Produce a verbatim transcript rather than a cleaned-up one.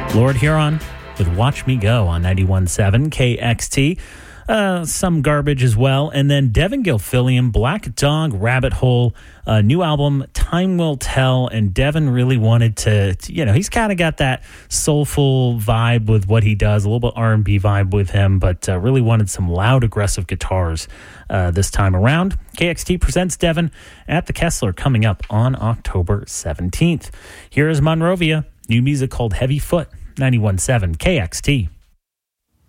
Lord Huron with Watch Me Go on ninety-one point seven K X T. Uh, some garbage as well. And then Devin Gilfillian, Black Dog, Rabbit Hole, uh, new album, Time Will Tell. And Devin really wanted to, to you know, he's kind of got that soulful vibe with what he does, a little bit R and B vibe with him, but uh, really wanted some loud, aggressive guitars uh, this time around. K X T presents Devin at the Kessler coming up on October seventeenth. Here is Monrovia, new music called Heavy Foot, ninety-one point seven K X T.